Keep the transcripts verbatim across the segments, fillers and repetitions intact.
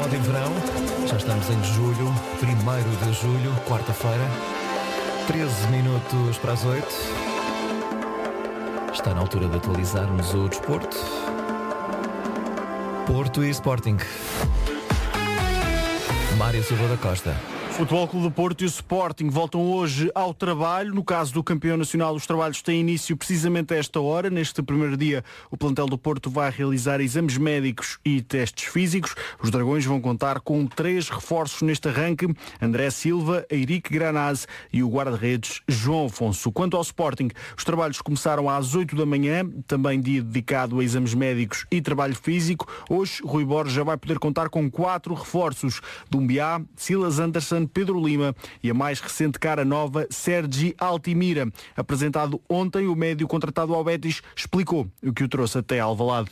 Jornal de Verão. Já estamos em julho, primeiro de julho, quarta-feira. treze minutos para as oito. Está na altura de atualizarmos o desporto. Porto e Sporting. Mário Silva da Costa. Futebol Clube do Porto e o Sporting voltam hoje ao trabalho. No caso do campeão nacional, os trabalhos têm início precisamente a esta hora. Neste primeiro dia, o plantel do Porto vai realizar exames médicos e testes físicos. Os Dragões vão contar com três reforços neste arranque: André Silva, Eirique Granaz e o guarda-redes João Afonso. Quanto ao Sporting, os trabalhos começaram às oito da manhã, também dia dedicado a exames médicos e trabalho físico. Hoje, Rui Borges já vai poder contar com quatro reforços: Dumbiá, Silas Anderson, Pedro Lima e a mais recente cara nova, Sergi Altimira. Apresentado ontem, o médio contratado ao Betis explicou o que o trouxe até Alvalade.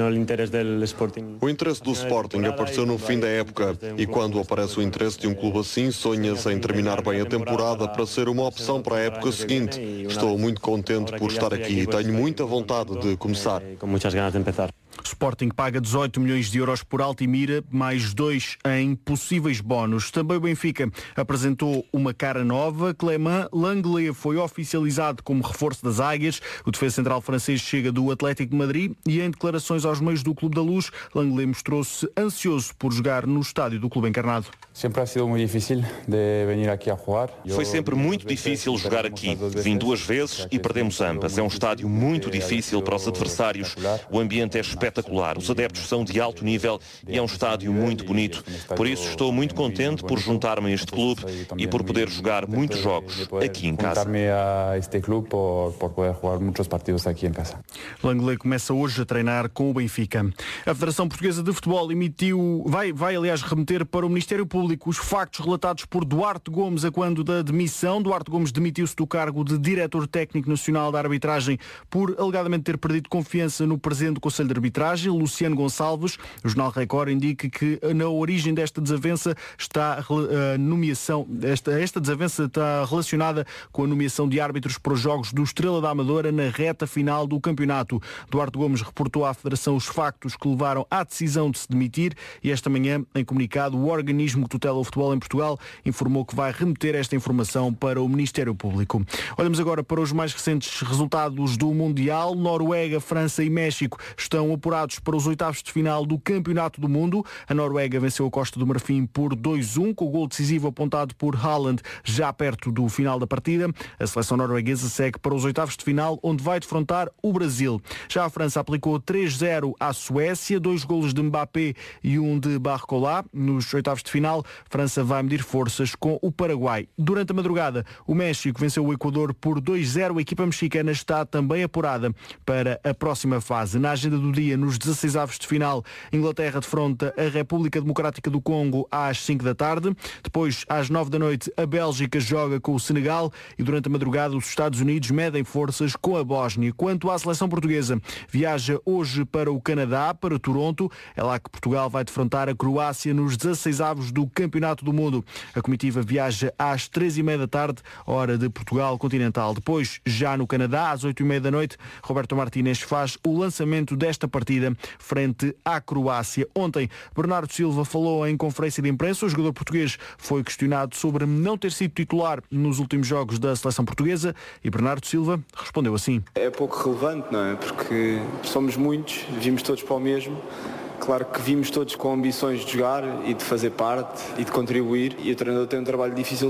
O interesse do Sporting apareceu no fim da época e quando aparece o interesse de um clube assim, sonha-se em terminar bem a temporada para ser uma opção para a época seguinte. Estou muito contente por estar aqui e tenho muita vontade de começar. O Sporting paga dezoito milhões de euros por Altimira, mais dois em possíveis bónus. Também o Benfica apresentou uma cara nova. Clément Lenglet foi oficializado como reforço das Águias. O defesa central francês chega do Atlético de Madrid e, em declarações aos meios do Clube da Luz, Lenglet mostrou-se ansioso por jogar no estádio do Clube Encarnado. Foi sempre muito difícil jogar aqui. Vim duas vezes e perdemos ambas. É um estádio muito difícil para os adversários. O ambiente é espetacular. Os adeptos são de alto nível e é um estádio muito bonito. Por isso estou muito contente por juntar-me a este clube e por poder jogar muitos jogos aqui em casa. Lenglet começa hoje a treinar com o Benfica. A Federação Portuguesa de Futebol emitiu, vai, vai aliás remeter para o Ministério Público os factos relatados por Duarte Gomes a quando da demissão. Duarte Gomes demitiu-se do cargo de Diretor Técnico Nacional da Arbitragem por alegadamente ter perdido confiança no Presidente do Conselho de Arbitragem, Luciano Gonçalves. O Jornal Record indica que na origem desta desavença está a nomeação, esta, esta desavença está relacionada com a nomeação de árbitros para os jogos do Estrela da Amadora na reta final do campeonato. Duarte Gomes reportou à Federação os factos que levaram à decisão de se demitir e esta manhã, em comunicado, o organismo que tutela o futebol em Portugal informou que vai remeter esta informação para o Ministério Público. Olhamos agora para os mais recentes resultados do Mundial. Noruega, França e México estão apurados para os oitavos de final do Campeonato do Mundo. A Noruega venceu a Costa do Marfim por dois a um, com o gol decisivo apontado por Haaland já perto do final da partida. A seleção norueguesa segue para os oitavos de final, onde vai defrontar o Brasil. Já a França aplicou três a zero à Suécia, dois golos de Mbappé e um de Barcola. Nos oitavos de final, França vai medir forças com o Paraguai. Durante a madrugada, o México venceu o Equador por dois a zero. A equipa mexicana está também apurada para a próxima fase. Na agenda do dia, nos dezasseis avos de final, Inglaterra defronta a República Democrática do Congo às cinco da tarde. Depois, às nove da noite, a Bélgica joga com o Senegal e durante a madrugada os Estados Unidos medem forças com a Bósnia. Quanto à seleção portuguesa, viaja hoje para o Canadá, para Toronto. É lá que Portugal vai defrontar a Croácia nos dezasseis avos do Campeonato do Mundo. A comitiva viaja às três e meia da tarde, hora de Portugal continental. Depois, já no Canadá, às oito e meia da noite, Roberto Martínez faz o lançamento desta partida frente à Croácia. Ontem, Bernardo Silva falou em conferência de imprensa. O jogador português foi questionado sobre não ter sido titular nos últimos jogos da seleção portuguesa e Bernardo Silva respondeu assim. É pouco relevante, não é? Porque somos muitos, vimos todos para o mesmo. Claro que vimos todos com ambições de jogar e de fazer parte e de contribuir, e o treinador tem um trabalho difícil